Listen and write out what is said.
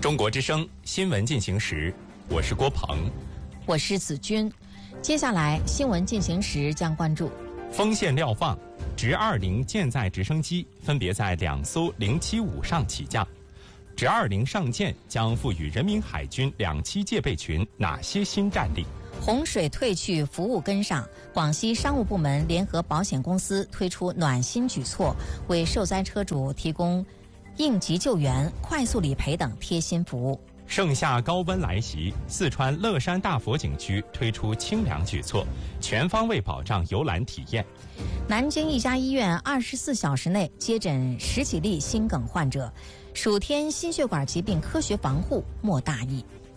中国之声新闻进行时，我是郭鹏， 我是子君。接下来新闻进行时将关注： 丰县瞭望，直20舰载直升机分别在2艘075上起降。直20上舰将赋予人民海军2栖戒备群哪些新战力？ 洪水退去，服务跟上。广西商务部门联合保险公司推出暖心举措，为受灾车主提供应急救援、快速理赔等贴心服务。 盛夏高温来袭，四川乐山大佛景区推出清凉举措，全方位保障游览体验。 南京一家医院24小时内接诊10几例心梗患者，暑天心血管疾病科学防护莫大意。